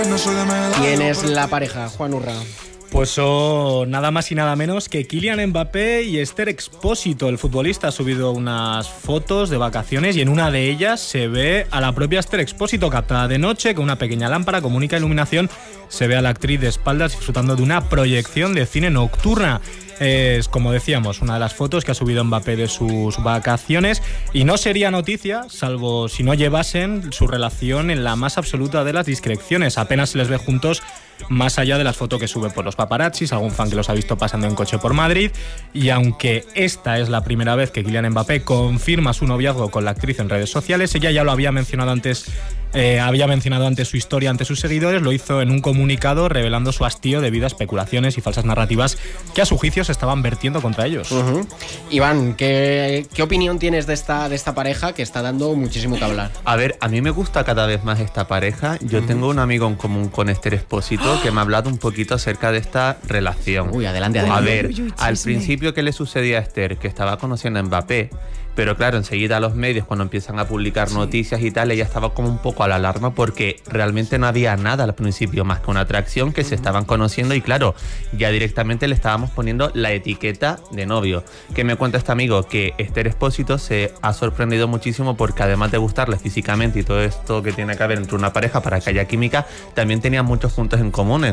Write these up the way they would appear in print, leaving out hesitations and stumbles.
¿Quién es la pareja, Juan Urra? Pues son nada más y nada menos que Kylian Mbappé y Esther Expósito. El futbolista ha subido unas fotos de vacaciones y en una de ellas se ve a la propia Esther Expósito captada de noche con una pequeña lámpara con única iluminación. Se ve a la actriz de espaldas disfrutando de una proyección de cine nocturna. Es, como decíamos, una de las fotos que ha subido Mbappé de sus vacaciones y no sería noticia, salvo si no llevasen su relación en la más absoluta de las discreciones. Apenas se les ve juntos más allá de las fotos que sube por los paparazzis, algún fan que los ha visto pasando en coche por Madrid. Y aunque esta es la primera vez que Kylian Mbappé confirma su noviazgo con la actriz en redes sociales, ella ya lo había mencionado antes. Había mencionado antes su historia ante sus seguidores, lo hizo en un comunicado revelando su hastío debido a especulaciones y falsas narrativas que a su juicio se estaban vertiendo contra ellos. Iván, ¿qué opinión tienes de esta pareja que está dando muchísimo que hablar? A ver, a mí me gusta cada vez más esta pareja. Yo tengo un amigo en común con Esther Expósito que me ha hablado un poquito acerca de esta relación. Uy, adelante. A ver, al principio, ¿qué le sucedía a Esther? Que estaba conociendo a Mbappé. Pero claro, enseguida los medios, cuando empiezan a publicar noticias y tal, ella estaba como un poco a la alarma porque realmente no había nada al principio más que una atracción, que se estaban conociendo y claro, ya directamente le estábamos poniendo la etiqueta de novio. ¿Qué me cuenta este amigo? Que Esther Expósito se ha sorprendido muchísimo porque además de gustarle físicamente y todo esto que tiene que haber entre una pareja para que haya química, también tenía muchos puntos en común.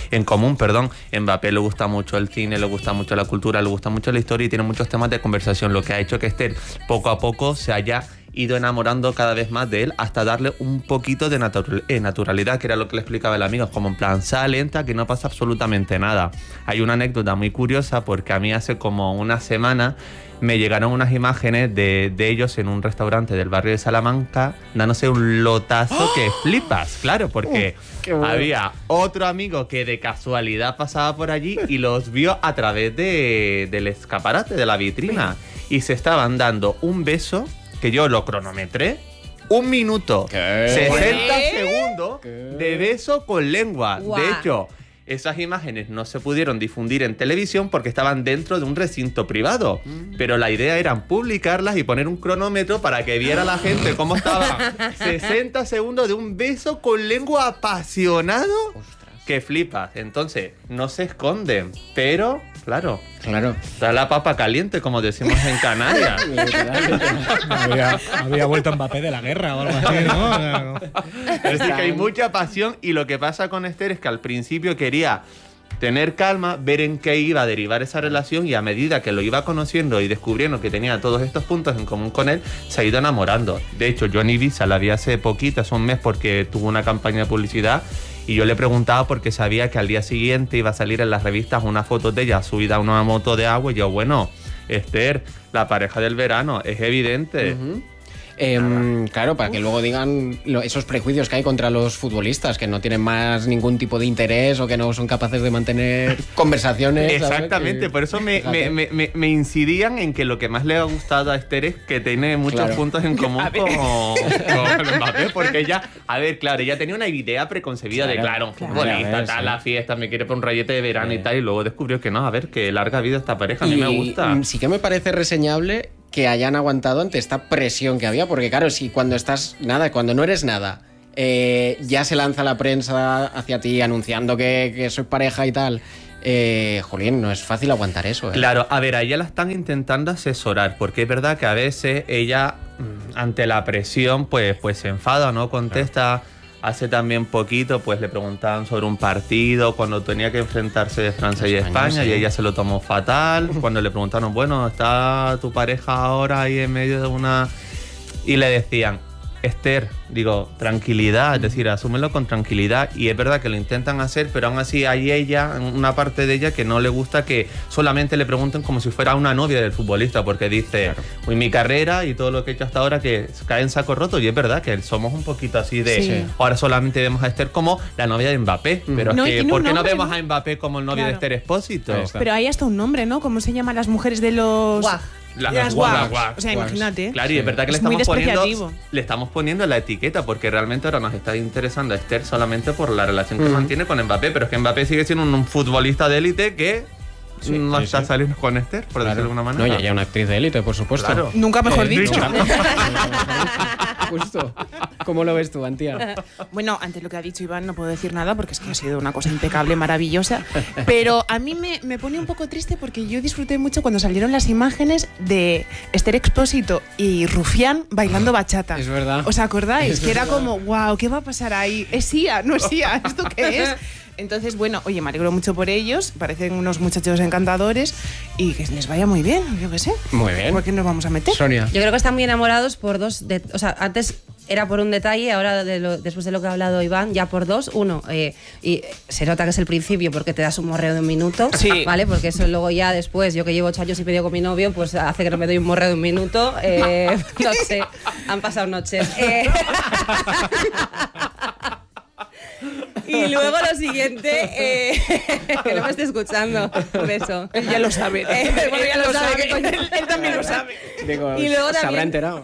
Mbappé le gusta mucho el cine, le gusta mucho la cultura, le gusta mucho la historia y tiene muchos temas de conversación, lo que ha hecho que Esther poco a poco se haya ido enamorando cada vez más de él hasta darle un poquito de naturalidad, que era lo que le explicaba el amigo, como en plan, sal, lenta, que no pasa absolutamente nada. Hay una anécdota muy curiosa porque a mí hace como una semana me llegaron unas imágenes de ellos en un restaurante del barrio de Salamanca dándose un lotazo que flipas, claro, porque había otro amigo que de casualidad pasaba por allí y los vio a través del escaparate, de la vitrina, y se estaban dando un beso que yo lo cronometré. 1 minuto, 60 segundos de beso con lengua. Wow. De hecho, esas imágenes no se pudieron difundir en televisión porque estaban dentro de un recinto privado. Pero la idea era publicarlas y poner un cronómetro para que viera la gente cómo estaba. 60 segundos de un beso con lengua apasionado. Que flipas. Entonces, no se esconden, pero claro. Está la papa caliente, como decimos en Canarias. había vuelto Mbappé de la guerra o algo así, ¿no? Es decir, que hay mucha pasión y lo que pasa con Esther es que al principio quería tener calma, ver en qué iba a derivar esa relación y a medida que lo iba conociendo y descubriendo que tenía todos estos puntos en común con él, se ha ido enamorando. De hecho, yo en Ibiza la vi hace poquito, hace un mes, porque tuvo una campaña de publicidad y yo le preguntaba porque sabía que al día siguiente iba a salir en las revistas una foto de ella subida a una moto de agua y yo, bueno, Esther, la pareja del verano, es evidente. Claro, para que luego digan esos prejuicios que hay contra los futbolistas, que no tienen más ningún tipo de interés o que no son capaces de mantener conversaciones. Exactamente, por eso me incidían en que lo que más le ha gustado a Esther es que tiene muchos puntos en común con Mbappé, porque ella, ella tenía una idea preconcebida de, futbolista, tal, la fiesta, me quiere por un rayete de verano y tal, y luego descubrió que no, que larga vida esta pareja, a mí me gusta. Sí que me parece reseñable que hayan aguantado ante esta presión que había, porque claro, si cuando no eres nada, ya se lanza la prensa hacia ti anunciando que sois pareja y tal, jolín, no es fácil aguantar eso. Claro, a ella la están intentando asesorar, porque es verdad que a veces ella, ante la presión, pues se enfada, no contesta. Hace también poquito, pues le preguntaban sobre un partido cuando tenía que enfrentarse de Francia y España, y ella se lo tomó fatal. Cuando le preguntaron, bueno, ¿está tu pareja ahora ahí en medio de una...? Y le decían, Esther, tranquilidad, es decir, asúmelo con tranquilidad. Y es verdad que lo intentan hacer, pero aún así hay una parte de ella que no le gusta que solamente le pregunten como si fuera una novia del futbolista, porque dice, mi carrera y todo lo que he hecho hasta ahora que cae en saco roto. Y es verdad que somos un poquito así de, ahora solamente vemos a Esther como la novia de Mbappé, pero no, es que, ¿por qué no vemos ¿no? a Mbappé como el novio de Esther Expósito? Pero hay hasta un nombre, ¿no? ¿Cómo se llaman las mujeres de los...? Las guac. O sea, imagínate. Claro, y es verdad que le estamos poniendo la etiqueta, porque realmente ahora nos está interesando a Esther solamente por la relación que mantiene con Mbappé, pero es que Mbappé sigue siendo un futbolista de élite que no está saliendo con Esther, por decirlo de alguna manera. No, y ella una actriz de élite, por supuesto. Claro. Nunca mejor dicho. Justo. ¿Cómo lo ves tú, Antía? Bueno, ante lo que ha dicho Iván no puedo decir nada porque es que ha sido una cosa impecable, maravillosa. Pero a mí me pone un poco triste porque yo disfruté mucho cuando salieron las imágenes de Esther Expósito y Rufián bailando bachata. Es verdad. ¿Os acordáis? Es que era verdad. como, wow, ¿qué va a pasar ahí? ¿Es Sia? ¿No es Sia? ¿Esto qué es? Entonces, bueno, oye, me alegro mucho por ellos. Parecen unos muchachos encantadores y que les vaya muy bien, yo qué sé. Muy bien. ¿Por qué nos vamos a meter? Sonia. Yo creo que están muy enamorados por dos. O sea, antes era por un detalle, ahora después de lo que ha hablado Iván, ya por dos. Uno, y se nota que es el principio porque te das un morreo de un minuto, Sí. ¿vale? Porque eso luego ya después, yo que llevo 8 años y medio con mi novio, pues hace que no me doy un morreo de un minuto. No sé, han pasado noches. Y luego lo siguiente, que no me esté escuchando. Un beso. Él ya lo sabe. Bueno, ya lo sabe. ¿Qué coño? Él también lo sabe. Digo, Y luego se también, habrá enterado.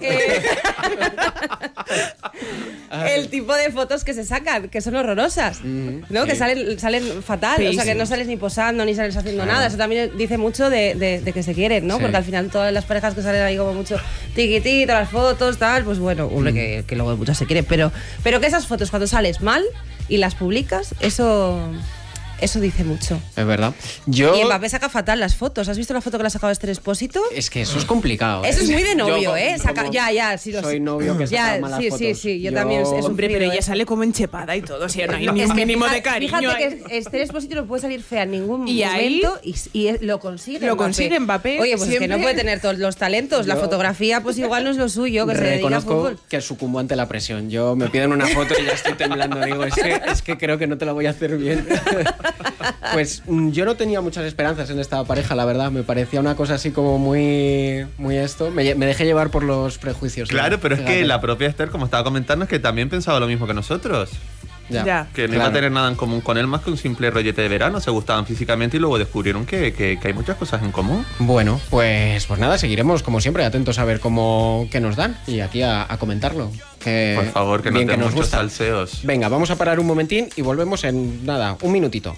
El tipo de fotos que se sacan, que son horrorosas, ¿no? sí. Que salen fatal, o sea, que no sales ni posando, ni sales haciendo nada. Eso también dice mucho de que se quieren, ¿no? Sí. Porque al final todas las parejas que salen ahí como mucho tiquitito, las fotos, tal, pues bueno, hombre, que luego muchas se quieren, pero que esas fotos cuando sales mal y las publicas, eso dice mucho. Es verdad. Yo... Y Mbappé saca fatal las fotos. ¿Has visto la foto que le ha sacado Esther Expósito? Es que eso es complicado. Eso es muy de novio, Yo, ¿eh? como Ya, sí lo sé. soy novio que saca malas sí, fotos. sí, yo también. Es un Hombre, pero frío, ella ¿eh? sale como enchepada y todo. O sea, no hay No, ni es un que mínimo fíjate, de cariño. Fíjate que Esther Expósito no puede salir fea en ningún Y ahí- momento y lo consigue. Lo consigue Mbappé, Oye, pues es que siempre. no puede tener todos los talentos. La Yo- fotografía, pues igual no es lo suyo, que se dedica a Reconozco fútbol. que sucumbo ante la presión. Yo me piden una foto y ya estoy temblando. Digo, es que creo que no te la voy a hacer bien. Pues yo no tenía muchas esperanzas en esta pareja, la verdad. Me parecía una cosa así como muy esto. Me dejé llevar por los prejuicios. Claro, ¿no? pero es que Fíjate. la propia Esther, como estaba comentando, es que también pensaba lo mismo que nosotros. Ya. Que no iba a tener nada en común con él más que un simple rollete de verano. Se gustaban físicamente y luego descubrieron que hay muchas cosas en común. Bueno, pues nada, seguiremos como siempre atentos a ver qué nos dan y aquí a comentarlo. Por favor, que no bien den nos muchos gusta. salseos. Venga, vamos a parar un momentín y volvemos en nada, un minutito.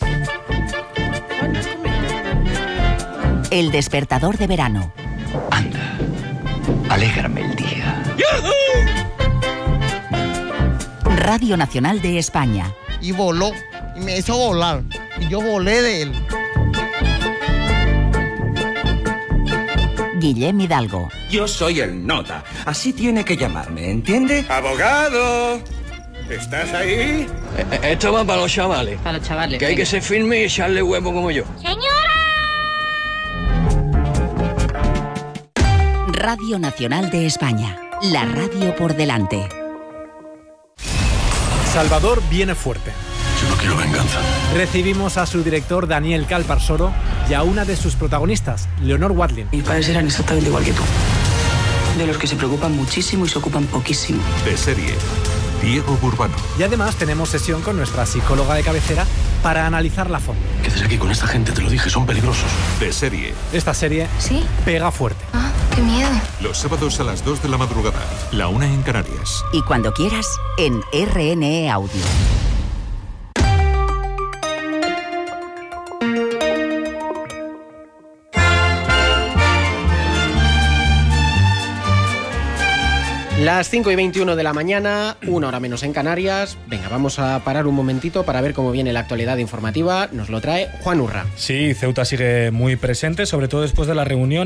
El despertador de verano. Anda, alégrame el día. Radio Nacional de España. Y voló, y me hizo volar, y yo volé de él. Guillem Hidalgo. Yo soy el nota, así tiene que llamarme, ¿entiende? ¡Abogado! ¿Estás ahí? Esto va para los chavales. Para los chavales. Que hay que ser firme y echarle huevo como yo. Radio Nacional de España. La radio por delante. Salvador viene fuerte. Yo no quiero venganza. Recibimos a su director Daniel Calparsoro y a una de sus protagonistas, Leonor Watling. Mis padres eran exactamente igual que tú. De los que se preocupan muchísimo y se ocupan poquísimo. De serie, Diego Burbano. Y además tenemos sesión con nuestra psicóloga de cabecera para analizarla a fondo. ¿Qué haces aquí con esta gente? Te lo dije, son peligrosos. De serie, Esta serie ¿Sí? pega fuerte. Ah, qué miedo. los sábados a las 2 de la madrugada, la 1 en Canarias. Y cuando quieras, en RNE Audio. Las 5:21 de la mañana, 1 hora menos en Canarias. Venga, vamos a parar un momentito para ver cómo viene la actualidad informativa. Nos lo trae Juan Urra. Sí, Ceuta sigue muy presente, sobre todo después de la reunión